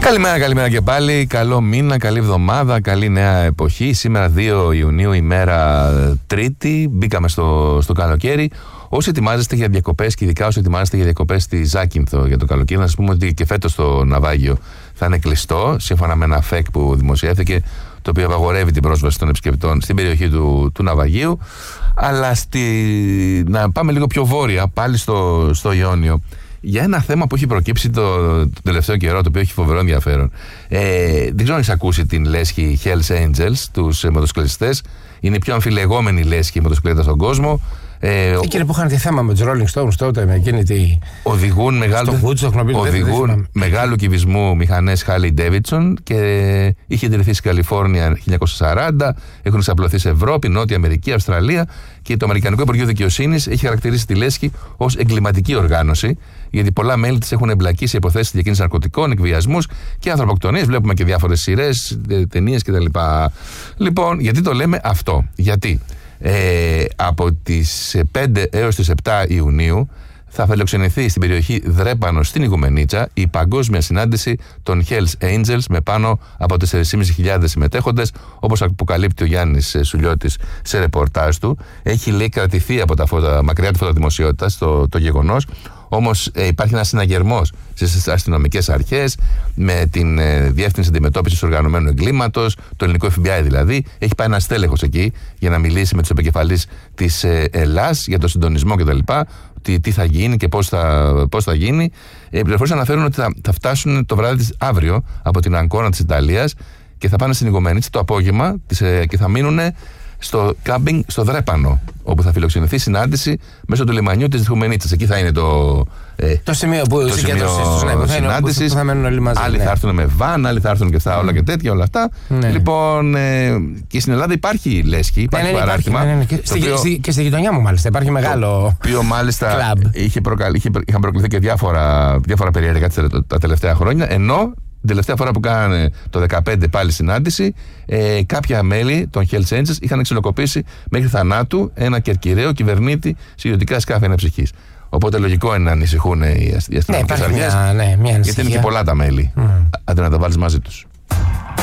Καλημέρα και πάλι. Καλό μήνα, καλή εβδομάδα, καλή νέα εποχή. Σήμερα 2 Ιουνίου, ημέρα Τρίτη. Μπήκαμε στο καλοκαίρι. Όσοι ετοιμάζεστε για διακοπές και ειδικά όσοι ετοιμάζεστε για διακοπές στη Ζάκυνθο για το καλοκαίρι, να σας πούμε ότι και φέτος το ναυάγιο θα είναι κλειστό, σύμφωνα με ένα ΦΕΚ που δημοσιεύθηκε, το οποίο απαγορεύει την πρόσβαση των επισκεπτών στην περιοχή του ναυαγίου. Αλλά να πάμε λίγο πιο βόρεια, πάλι στο Ιόνιο, για ένα θέμα που έχει προκύψει το τελευταίο καιρό, το οποίο έχει φοβερό ενδιαφέρον. Δεν ξέρω αν έχεις ακούσει την λέσχη Hells Angels, τους μοτοσυκλετιστές. Είναι η πιο αμφιλεγόμενη λέσχη μοτοσυκλέτα στον κόσμο. Εκείνοι που είχαν τη θέμα με τους Rolling Stones τότε, με εκείνη τη. Οδηγούν μεγάλου κυβισμού μηχανές Harley Davidson και είχε ιδρυθεί στην Καλιφόρνια 1940. Έχουν εξαπλωθεί σε Ευρώπη, Νότια Αμερική, Αυστραλία και το Αμερικανικό Υπουργείο Δικαιοσύνης έχει χαρακτηρίσει τη λέσχη ως εγκληματική οργάνωση, γιατί πολλά μέλη της έχουν εμπλακεί σε υποθέσεις διακίνησης ναρκωτικών, εκβιασμούς και ανθρωποκτονίες. Βλέπουμε και διάφορες σειρές, ταινίες κτλ. Λοιπόν, γιατί το λέμε αυτό? Γιατί από τις 5 έως τις 7 Ιουνίου θα φιλοξενηθεί στην περιοχή Δρέπανο στην Ιγουμενίτσα η παγκόσμια συνάντηση των Hells Angels με πάνω από 4.500 συμμετέχοντες, όπως αποκαλύπτει ο Γιάννης Σουλιώτης σε ρεπορτάζ του. Έχει, λέει, κρατηθεί από τα μακριά τη φωτοδημοσιότητας το γεγονός. Όμως υπάρχει ένας συναγερμός στις αστυνομικές αρχές με την Διεύθυνση Αντιμετώπισης Οργανωμένου Εγκλήματος, το ελληνικό FBI δηλαδή. Έχει πάει ένας στέλεχος εκεί για να μιλήσει με τους επικεφαλείς της ΕΛΑΣ για το συντονισμό κτλ. Τι θα γίνει και πώς θα γίνει. Οι πληροφορίες αναφέρουν ότι θα φτάσουν το βράδυ της αύριο από την Αγκώνα της Ιταλίας και θα πάνε στην Ιγουμενίτσα το απόγευμα και θα μείνουν στο κάμπινγκ στο Δρέπανο, όπου θα φιλοξενηθεί συνάντηση μέσω του λιμανιού της Ιγουμενίτσας. Εκεί θα είναι το σημείο που συνάντησης. Θα μένουν όλοι μαζί. Άλλοι θα έρθουν με βαν, άλλοι θα έρθουν και αυτά όλα και τέτοια, όλα αυτά. Ναι. Λοιπόν, και στην Ελλάδα υπάρχει λέσχη, υπάρχει παράρτημα. Και στη γειτονιά μου, μάλιστα, υπάρχει μεγάλο. Το οποίο μάλιστα είχαν προκληθεί και διάφορα περίεργα τα τελευταία χρόνια. Ενώ την τελευταία φορά που κάνανε το 2015 πάλι συνάντηση, κάποια μέλη των Hells Angels είχαν εξυλοκοπήσει μέχρι θανάτου ένα κερκυραίο κυβερνήτη σε ιδιωτικά σκάφη αναψυχής. Οπότε λογικό είναι να ανησυχούν οι αστυνομικές αρχές, γιατί είναι και πολλά τα μέλη, αντί να τα βάλεις μαζί τους.